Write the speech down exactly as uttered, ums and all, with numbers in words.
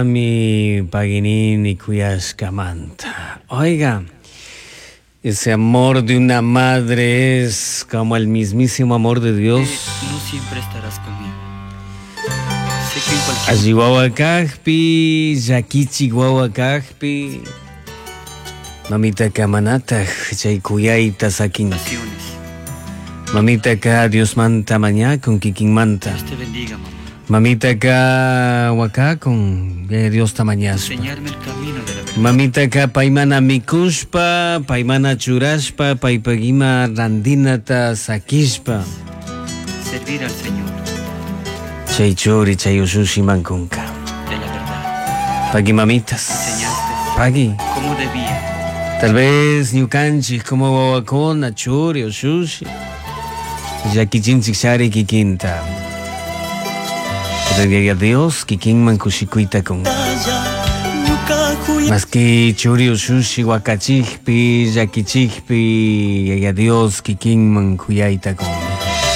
mami, paginini, kuyashkamanta. Oiga, ese amor de una madre es como el mismísimo amor de Dios. Eh, no siempre estarás conmigo. Sé que en cualquier Allí Guauacajpi, Yakichi Guauacajpi, mamita kamanata, chaykuyayta sakin. ocasiones. Mamita ka Dios manta maña con kikin manta. Dios te bendiga, mamá. Mamita ka waka con eh, Dios tamañaspa. Enseñarme el camino de la verdad. Mamita ka paimana mikushpa, paimana churashpa, paipagima randinata sakishpa. Servir al Señor Chay chori, chay usushi mankunka. de la verdad. Pagi mamitas. Enseñaste Pagi. cómo debía. Tal vez ñukanchik como wawakuna, churi o sushi. Yakichinchik shari kikinta. Pero a Dios kikinman kushikuita con. Más que churi o sushi, wakachikpi, yakichikpi, y a Dios kikinman kuyaita con.